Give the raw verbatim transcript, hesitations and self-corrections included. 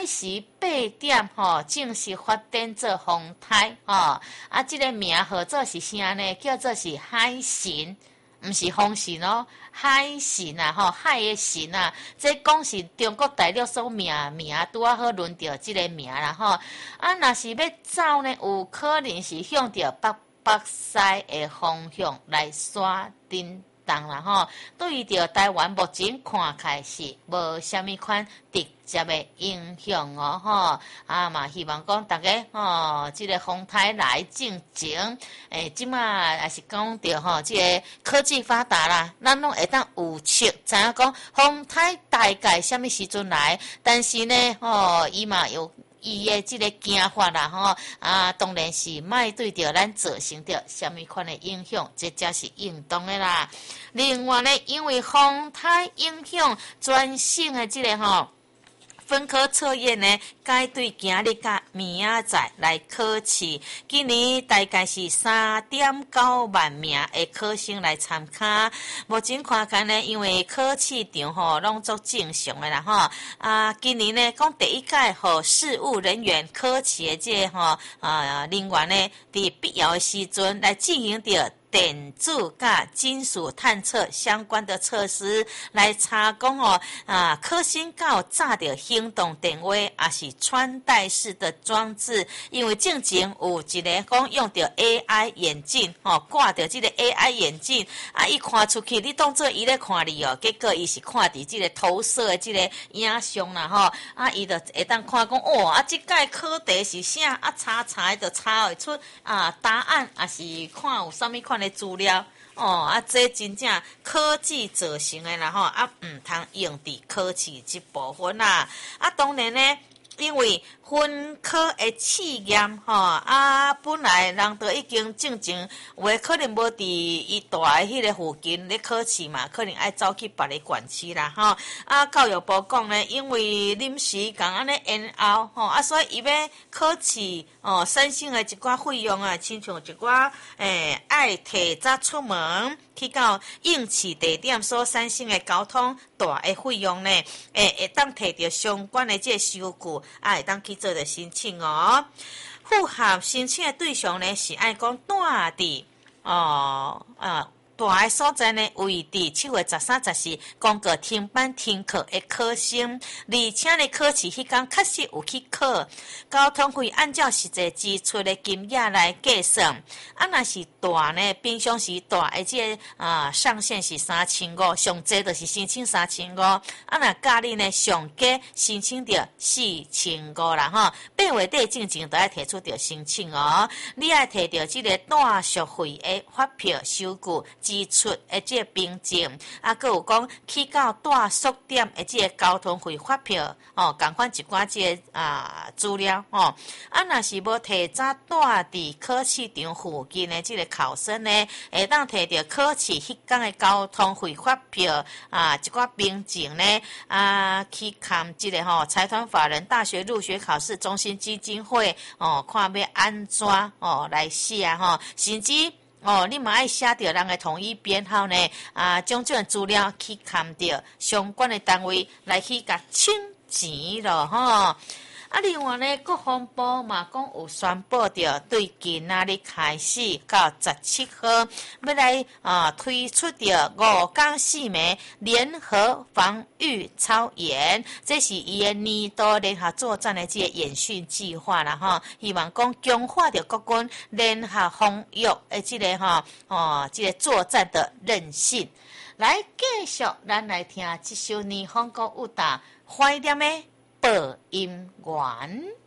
开始八点吼，正式发展做风台吼，啊，这个名号做是啥呢？叫做是海神。毋是风神哦，海神啊，吼海的神啊，这讲是中国大陆所命名，拄啊好轮到即个名啦吼。啊，若是要走呢，有可能是向着北北西的方向来刷叮当啦吼。对于着台湾目前看起来是无虾米款直接的影响哦吼。啊嘛，希望讲大家吼，即、这个风台来进前，诶，即马也是讲着吼，即、这个科技发达啦，咱拢会当有测，知影讲风台大概什么时阵来，但是呢，吼，伊嘛有。伊的即个惊法啦，吼啊，当然是卖对着咱造成着什么款的影响，这才是应当的啦。另外呢，因为风台影响专省的即个吼。分科测验呢，该对今日甲明仔载来考试。今年大概是三点九万名的考生来参加。目前看看呢，因为考试场吼拢足正常的啦吼。啊，今年呢讲第一届和事务人员考试的这个吼啊人员呢，伫必要的时阵来进行着。电子甲金属探测相关的测试，来查讲哦啊，考生到炸着行动电话，也是穿戴式的装置。因为正前有一个讲用着 A I 眼镜，哦，挂着这个 A I 眼镜，啊，伊看出去，你当做伊咧看你哦，结果伊是看伫这个投射的这个影像啦吼，啊，伊就会当看讲哦，啊，这届考题是啥？啊，查查就查会出啊答案，也是看有啥物款的。资料哦，啊，这真正科技造成的啦吼，啊，毋通用伫考试这部分啦，啊，当然呢，因为分科的试验吼，啊，本来人都已经正正，有诶可能无伫伊住诶迄个附近咧考试嘛，可能爱走去别个县市啦吼。啊，教育部讲呢，因为临时共安尼延后吼，啊，所以伊要考试哦，产生诶一寡费用啊，亲像一寡诶爱提早出门去到应试地点所产生诶交通大诶费用呢，诶会当摕到相关诶这个收据，啊，会当去。做的申请哦，符合申请的对象呢是爱讲住伫哦啊。大个所在呢，为伫七月十三、十四公告停班停课的考生，而且呢，考试迄天确实有去考，交通费按照实际支出的金额来计算。啊，若是大呢，平常时大的这个啊上限是三千五，上济就是申请三千五。啊，若假日呢，上加申请着四千五啦吼。八月底进前都要提出着申请哦，你爱摕着这个住宿费的发票收据。支出的这个凭证，啊，佮有讲去到住宿点的这个交通费发票，哦，共款一寡这个啊资料，哦，啊，若是无提早住伫考试场附近的这个考生呢，会当摕到考试迄天的交通费发票啊，一寡凭证呢，啊，去看这个吼、哦、财团法人大学入学考试中心基金会，哦，看要安怎哦来写吼、哦，甚至。哦，你嘛爱写着人的统一编号呢？啊，将这资料去看着相关的单位来去甲清钱咯，吼。啊，另外呢，国防部嘛讲有宣布着，对今仔日开始到十七号，要来啊推出着五天四暝联合防御操演，这是伊的年度联合作战的这个演训计划啦，吼，希望讲强化着国军联合防御的这个哈哦这个作战的韧性。来继续，咱来听这首霓虹歌舞蹈怀念的。播音员。